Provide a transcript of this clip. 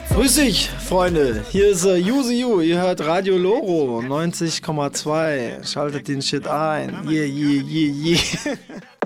Grüß dich, Freunde. Hier ist Yuzi. Ihr hört Radio Loro 90,2. Schaltet den Shit ein. Yeah.